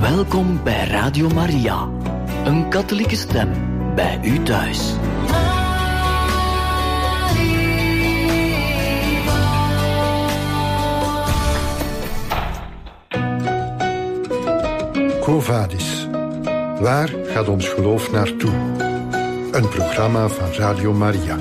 Welkom bij Radio Maria, een katholieke stem bij u thuis. Quo Vadis. Waar gaat ons geloof naartoe? Een programma van Radio Maria.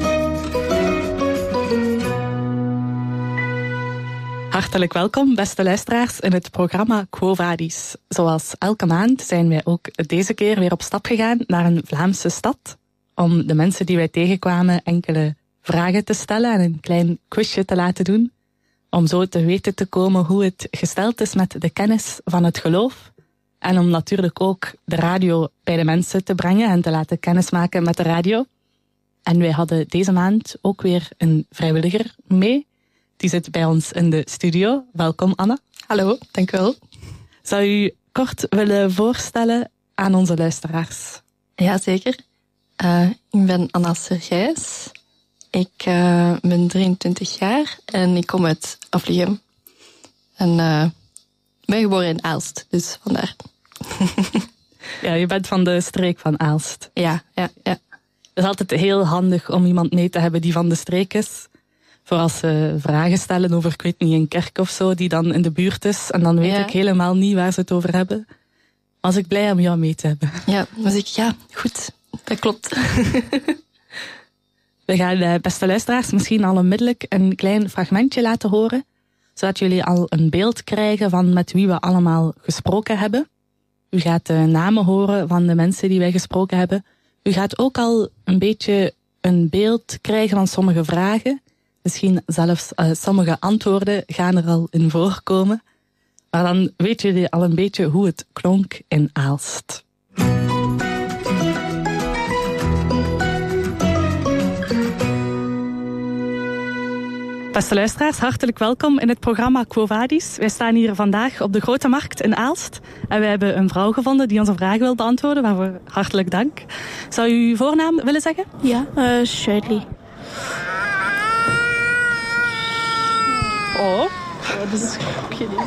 Hartelijk welkom, beste luisteraars, in het programma Quo Vadis. Zoals elke maand zijn wij ook deze keer weer op stap gegaan naar een Vlaamse stad, om de mensen die wij tegenkwamen enkele vragen te stellen en een klein quizje te laten doen, om zo te weten te komen hoe het gesteld is met de kennis van het geloof, en om natuurlijk ook de radio bij de mensen te brengen en te laten kennismaken met de radio. En wij hadden deze maand ook weer een vrijwilliger mee. Die zit bij ons in de studio. Welkom, Anna. Hallo, dank u wel. Zou u kort willen voorstellen aan onze luisteraars? Ja, zeker. Ik ben Anna Sergijs. Ik ben 23 jaar en ik kom uit Aflichem. En ben geboren in Aalst, dus vandaar. Ja, je bent van de streek van Aalst. Ja. Het is altijd heel handig om iemand mee te hebben die van de streek is. Voor als ze vragen stellen over, ik weet niet, een kerk of zo, die dan in de buurt is. En dan weet ik helemaal niet waar ze het over hebben. Was ik blij om jou mee te hebben. Ja, dan zeg ik, ja, goed, dat klopt. We gaan, beste luisteraars, misschien al onmiddellijk een klein fragmentje laten horen. Zodat jullie al een beeld krijgen van met wie we allemaal gesproken hebben. U gaat de namen horen van de mensen die wij gesproken hebben. U gaat ook al een beetje een beeld krijgen van sommige vragen. Misschien zelfs sommige antwoorden gaan er al in voorkomen. Maar dan weten jullie al een beetje hoe het klonk in Aalst. Beste luisteraars, hartelijk welkom in het programma Quo Vadis. Wij staan hier vandaag op de Grote Markt in Aalst. En wij hebben een vrouw gevonden die onze vragen wil beantwoorden. Waarvoor hartelijk dank. Zou u uw voornaam willen zeggen? Ja, Shirley. Oh, dat is ook geen idee.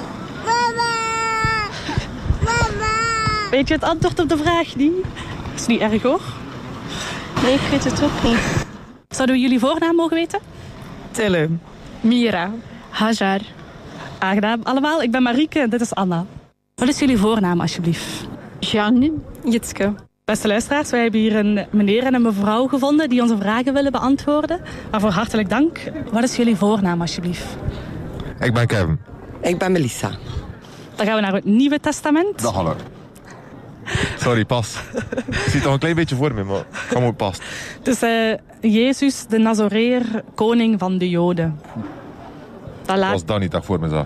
Weet je het antwoord op de vraag niet? Is niet erg hoor. Nee, ik weet het ook niet. Zouden we jullie voornaam mogen weten? Tille. Mira. Hajar. Aangenaam allemaal, ik ben Marieke en dit is Anna. Wat is jullie voornaam alsjeblieft? Jeanne. Jitske. Beste luisteraars, wij hebben hier een meneer en een mevrouw gevonden die onze vragen willen beantwoorden. Waarvoor hartelijk dank. Wat is jullie voornaam alsjeblieft? Ik ben Kevin. Ik ben Melissa. Dan gaan we naar het Nieuwe Testament. Dag hallo. Sorry, pas. Ik zie het al een klein beetje voor me, maar kom ook pas. Dus Jezus, de Nazoreër, koning van de Joden. Was dat niet dat ik voor me zag.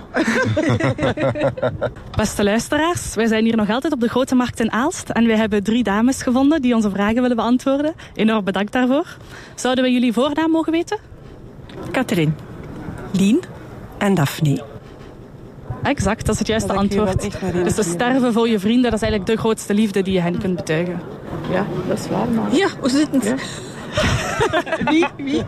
Beste luisteraars, wij zijn hier nog altijd op de Grote Markt in Aalst. En wij hebben 3 dames gevonden die onze vragen willen beantwoorden. Enorm bedankt daarvoor. Zouden we jullie voornaam mogen weten? Katrien. Lien. En Daphne. Exact, dat is het juiste antwoord. Dus te sterven voor je vrienden, dat is eigenlijk de grootste liefde die je hen kunt betuigen. Ja, dat is waar, man. Ja, hoe zit het? Wie?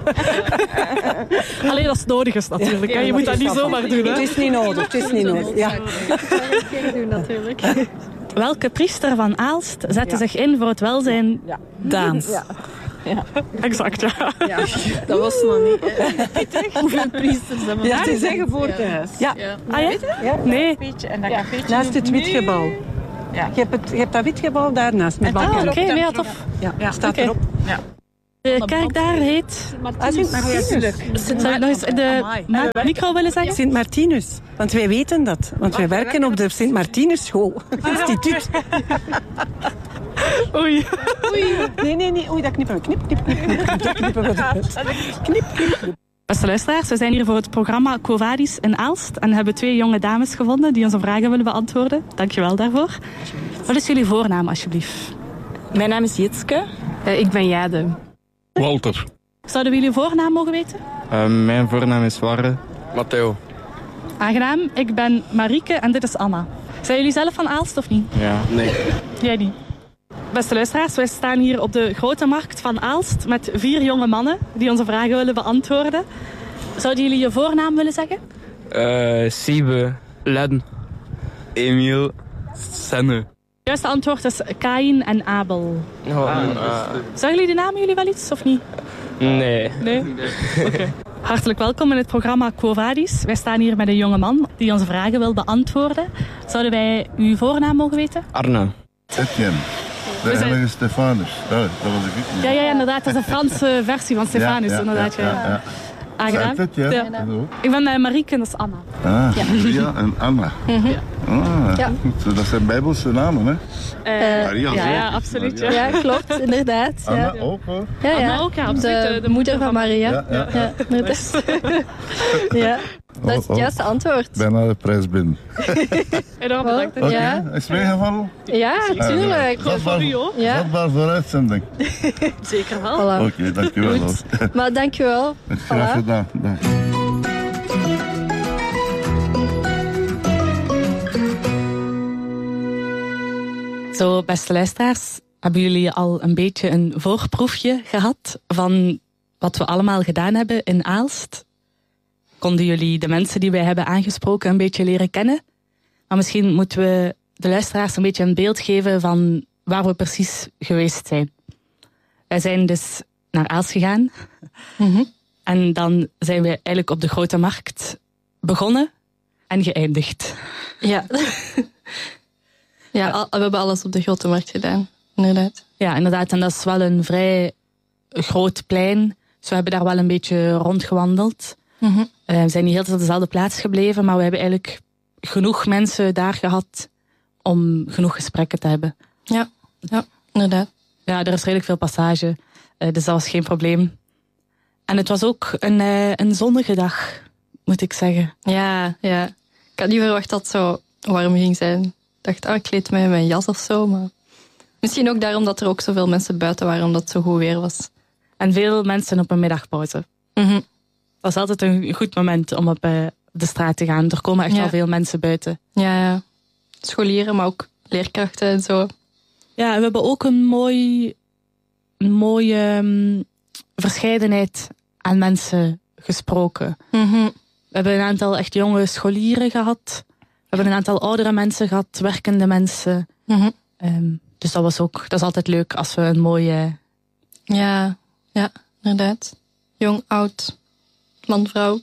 Alleen als het nodig is natuurlijk. Ja, je moet dat niet zomaar doen. Hè? Het is niet nodig, Ja. Dat zou ik een keer doen, natuurlijk. Welke priester van Aalst zette zich in voor het welzijn Daans? Ja. Exact, ja. Dat was nog niet. Hoeveel priesters hebben we? Ja, het is een geboortehuis. Ja. Ah ja? Nee. Naast het witgebouw. Ja. Je hebt dat witgebouw daarnaast. Met balken. Oké, ja, tof. Ja, staat Oké. erop. De kerk daar heet... Sint-Martinus. Zou ik nog eens de micro willen zeggen? Sint-Martinus. Want wij weten dat. Want wij werken op de Sint-Martinus school. Instituut. Oei. Nee. Oei, dat knippen we. Knip. Beste luisteraars, we zijn hier voor het programma Quo Vadis in Aalst en hebben 2 jonge dames gevonden die onze vragen willen beantwoorden. Dankjewel daarvoor. Wat is jullie voornaam alsjeblieft? Mijn naam is Jitske. Ik ben Jade. Walter. Zouden we jullie voornaam mogen weten? Mijn voornaam is Warre. Matteo. Aangenaam, ik ben Marieke en dit is Anna. Zijn jullie zelf van Aalst of niet? Ja. Nee. Jij niet. Beste luisteraars, wij staan hier op de Grote Markt van Aalst met 4 jonge mannen die onze vragen willen beantwoorden. Zouden jullie je voornaam willen zeggen? Siebe. Len. Emiel. Senne. Het juiste antwoord is Kaïn en Abel. Zeggen jullie de namen jullie wel iets, of niet? Nee. Nee? Oké. Hartelijk welkom in het programma Quo Vadis. Wij staan hier met een jonge man die onze vragen wil beantwoorden. Zouden wij uw voornaam mogen weten? Arne. Etienne. De heilige Stefanus. Ja, dat was ik niet. Ja, inderdaad. Dat is een Franse versie van Stefanus. inderdaad. Ja. Aangenaam. Zegt het, ja. Ik ben Marieke en dat is Anna. Maria en Anna. Goed. Dat zijn Bijbelse namen, hè? Maria, ja, absoluut. Ja. Ja, klopt, inderdaad. Anna ook, hoor. Anna ook, ja, absoluut. De moeder van Maria. Ja. Inderdaad. Ja, dat is het juiste antwoord. Bijna de prijs binnen. Enorm bedankt. Oké, Ja. is het meegevallen? Ja, tuurlijk. Ja. Vatbaar voor uitzending. Zeker wel. Voilà. Oké, dankjewel. Goed. Maar dankjewel. Graag Voilà. gedaan. Dag. Zo, beste luisteraars, hebben jullie al een beetje een voorproefje gehad van wat we allemaal gedaan hebben in Aalst? Konden jullie de mensen die wij hebben aangesproken een beetje leren kennen? Maar misschien moeten we de luisteraars een beetje een beeld geven van waar we precies geweest zijn. Wij zijn dus naar Aalst gegaan. En dan zijn we eigenlijk op de Grote Markt begonnen en geëindigd. Ja. Ja, we hebben alles op de Grote Markt gedaan. Inderdaad. Ja, inderdaad. En dat is wel een vrij groot plein. Dus we hebben daar wel een beetje rondgewandeld. We zijn niet heel tijd op dezelfde plaats gebleven, maar we hebben eigenlijk genoeg mensen daar gehad om genoeg gesprekken te hebben. Ja, inderdaad. Ja, er is redelijk veel passage, dus dat was geen probleem. En het was ook een zonnige dag, moet ik zeggen. Ja. Ik had niet verwacht dat het zo warm ging zijn. Ik dacht, ik kleed mij in mijn jas of zo, maar misschien ook daarom dat er ook zoveel mensen buiten waren, omdat het zo goed weer was. En veel mensen op een middagpauze. Dat is altijd een goed moment om op de straat te gaan. Er komen echt wel veel mensen buiten. Ja. Scholieren, maar ook leerkrachten en zo. Ja, we hebben ook een mooie verscheidenheid aan mensen gesproken. We hebben een aantal echt jonge scholieren gehad. We hebben een aantal oudere mensen gehad, werkende mensen. Dus dat is altijd leuk als we een mooie... Ja, inderdaad. Jong, oud, man, vrouw.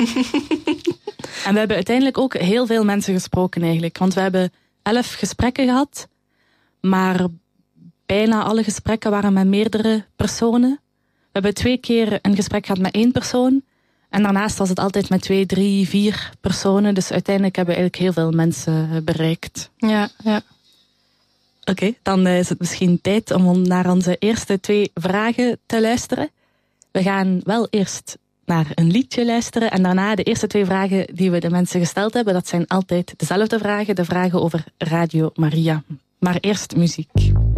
En we hebben uiteindelijk ook heel veel mensen gesproken eigenlijk. Want we hebben 11 gesprekken gehad. Maar bijna alle gesprekken waren met meerdere personen. We hebben 2 keer een gesprek gehad met 1 persoon. En daarnaast was het altijd met 2, 3, 4 personen. Dus uiteindelijk hebben we eigenlijk heel veel mensen bereikt. Ja. Oké, dan is het misschien tijd om naar onze eerste 2 vragen te luisteren. We gaan wel eerst naar een liedje luisteren en daarna de eerste 2 vragen die we de mensen gesteld hebben. Dat zijn altijd dezelfde vragen, de vragen over Radio Maria. Maar eerst muziek.